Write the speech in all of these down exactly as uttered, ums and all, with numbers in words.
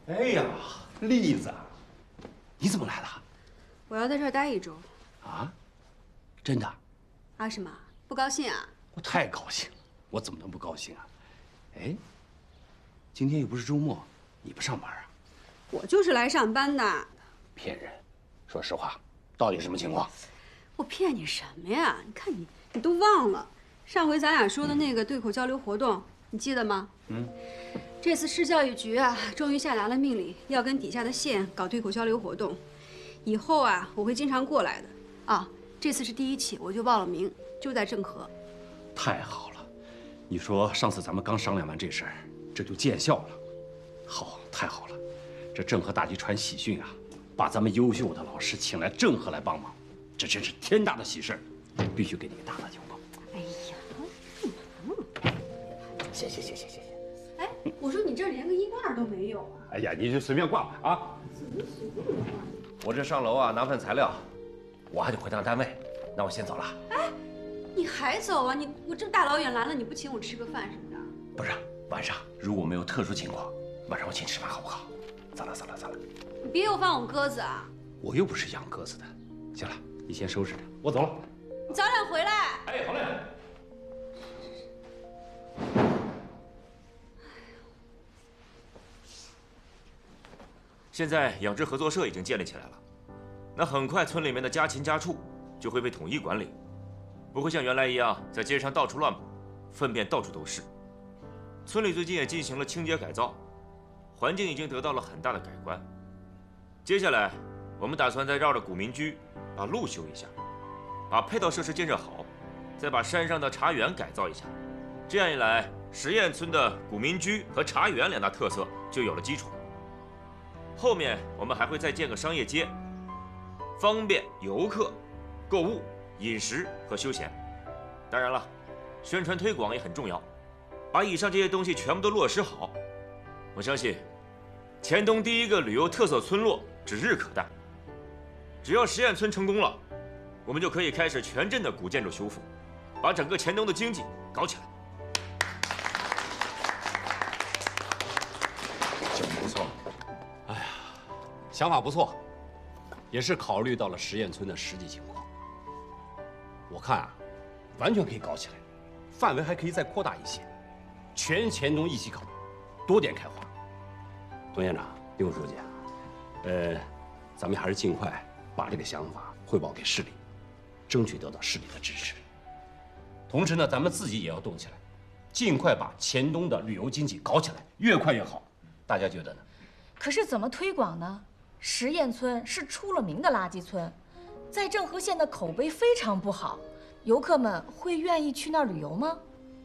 哎呀，栗子，你怎么来了？ 我要在这儿待一周。 啊？真的？ 啊什么？不高兴啊？ 我太高兴了，我怎么能不高兴啊？哎，今天又不是周末，你不上班啊？ 我就是来上班的。 骗人！说实话，到底什么情况？ 我骗你什么呀？你看你，你都忘了上回咱俩说的那个对口交流活动，你记得吗？嗯。这次市教育局啊，终于下达了命令，要跟底下的县搞对口交流活动。以后啊，我会经常过来的。啊，这次是第一期，我就报了名，就在郑和。 太好了！你说上次咱们刚商量完这事儿，这就见效了。好，太好了！这郑和大集团喜讯啊，把咱们优秀的老师请来郑和来帮忙，这真是天大的喜事儿，必须给你个大大拥抱。 哎呀，干嘛？ 谢谢谢谢谢谢。 哎，我说你这连个衣挂都没有啊？ 哎呀，你就随便挂吧啊！ 怎么随便挂？ 我这上楼啊，拿份材料，我还得回趟单位，那我先走了。 哎，你还走啊？你我这么大老远来了，你不请我吃个饭什么的？ 不是，晚上如果没有特殊情况，晚上我请吃饭好不好？走了走了走了。 你别又放我鸽子啊！ 我又不是养鸽子的。行了，你先收拾着，我走了。 你早点回来。 哎，好嘞。 现在养殖合作社已经建立起来了，那很快村里面的家禽家畜就会被统一管理，不会像原来一样在街上到处乱跑，粪便到处都是。村里最近也进行了清洁改造，环境已经得到了很大的改观。接下来，我们打算再绕着古民居把路修一下，把配套设施建设好，再把山上的茶园改造一下。这样一来，实验村的古民居和茶园两大特色就有了基础。后面我们还会再建个商业街，方便游客购物、饮食和休闲。当然了，宣传推广也很重要，把以上这些东西全部都落实好，我相信黔东第一个旅游特色村落指日可待。只要实验村成功了，我们就可以开始全镇的古建筑修复，把整个黔东的经济搞起来。 真不错。哎呀，想法不错，也是考虑到了实验村的实际情况。我看啊，完全可以搞起来，范围还可以再扩大一些，全黔东一起搞，多点开花。董县长、丁书记，呃，咱们还是尽快把这个想法汇报给市里，争取得到市里的支持。同时呢，咱们自己也要动起来，尽快把黔东的旅游经济搞起来，越快越好。大家觉得呢？ 可是怎么推广呢？实验村是出了名的垃圾村，在郑和县的口碑非常不好，游客们会愿意去那儿旅游吗？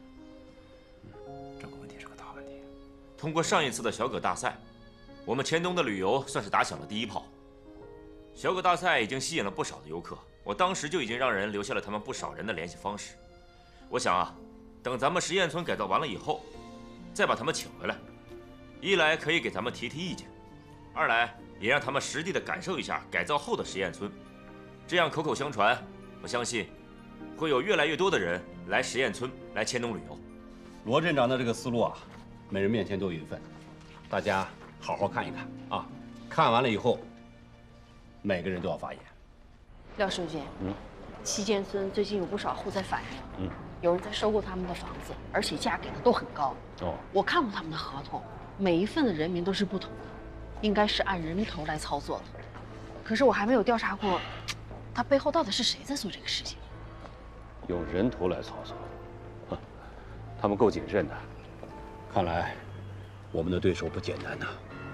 这个问题是个大问题。 通过上一次的小葛大赛，我们黔东的旅游算是打响了第一炮。小葛大赛已经吸引了不少的游客，我当时就已经让人留下了他们不少人的联系方式。我想啊，等咱们实验村改造完了以后，再把他们请回来，一来可以给咱们提提意见，二来也让他们实地的感受一下改造后的实验村，这样口口相传，我相信会有越来越多的人来实验村来黔东旅游。 罗镇长的这个思路啊，每人面前都有一份，大家好好看一看啊。看完了以后，每个人都要发言。 廖书记， 嗯， 旗舰村最近有不少户在反映， 嗯， 有人在收购他们的房子，而且价给的都很高。 哦， 我看过他们的合同，每一份的人名都是不同的，应该是按人头来操作的。可是我还没有调查过，他背后到底是谁在做这个事情。 用人头来操作，哼，他们够谨慎的。看来我们的对手不简单呐。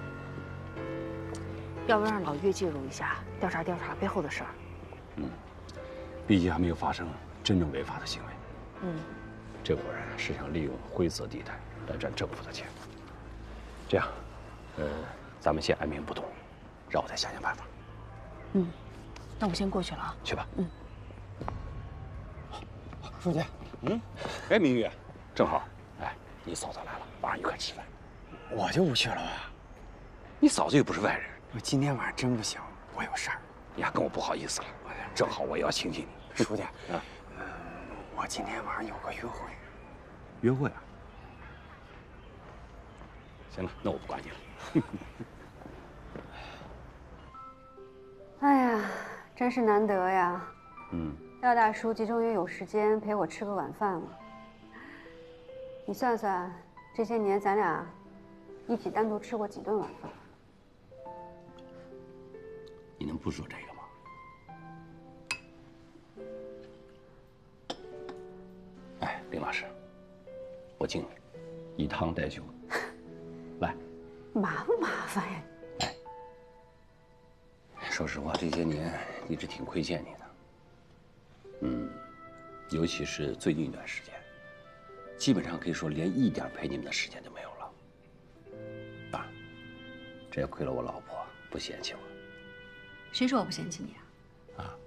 要不让老岳介入一下，调查调查背后的事儿？ 嗯，毕竟还没有发生真正违法的行为。 嗯， 这伙人是想利用灰色地带来赚政府的钱。这样，呃，咱们先按兵不动，让我再想想办法。 嗯，那我先过去了啊。 去吧。 嗯。 书记， 嗯，哎，明玉，正好，哎，你嫂子来了，晚上一块吃饭。 我就不去了吧？ 你嫂子又不是外人。 我今天晚上真不行，我有事儿。 你还跟我不好意思了，正好我也要请请你。 书记，啊，嗯，我今天晚上有个约会。 约会啊？行了，那我不管你了。 哎呀，真是难得呀！ 嗯， 廖大书记终于有时间陪我吃个晚饭了。你算算，这些年咱俩一起单独吃过几顿晚饭？ 你能不说这个吗？哎，林老师，我敬你，以汤代酒。来， 麻不麻烦呀？ 哎，说实话，这些年一直挺亏欠你的。嗯，尤其是最近一段时间，基本上可以说连一点陪你们的时间都没有了。当然，这也亏了我老婆不嫌弃我。 谁说我不嫌弃你啊？ 啊！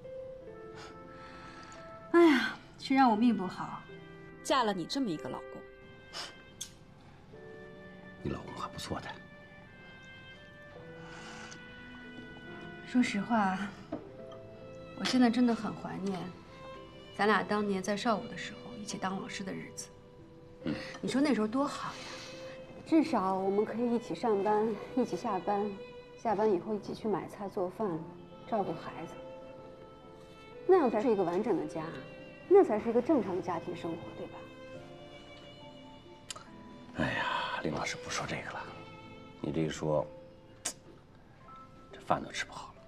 哎呀，谁让我命不好，嫁了你这么一个老公。 你老公还不错的。 说实话，我现在真的很怀念咱俩当年在少武的时候一起当老师的日子。 嗯， 你说那时候多好呀！至少我们可以一起上班，一起下班，下班以后一起去买菜做饭，照顾孩子。那样才是一个完整的家，那才是一个正常的家庭生活，对吧？ 哎呀，林老师不说这个了，你这一说，这饭都吃不好了。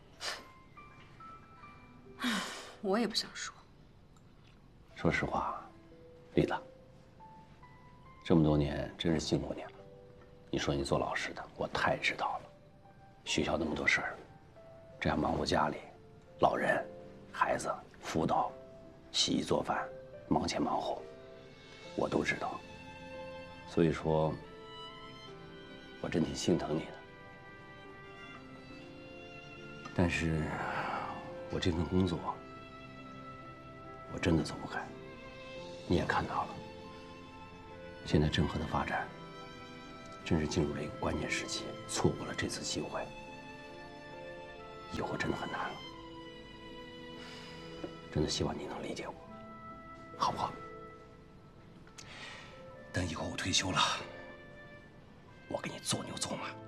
唉，我也不想说。 说实话，丽子，这么多年真是辛苦你了。你说你做老师的，我太知道了。学校那么多事儿，这样忙活家里，老人、孩子、辅导、洗衣做饭，忙前忙后，我都知道。所以说，我真挺心疼你的。但是，我这份工作，我真的走不开。你也看到了，现在郑和的发展，真是进入了一个关键时期，错过了这次机会，以后真的很难了。真的希望你能理解我，好不好？等以后我退休了，我给你做牛做马。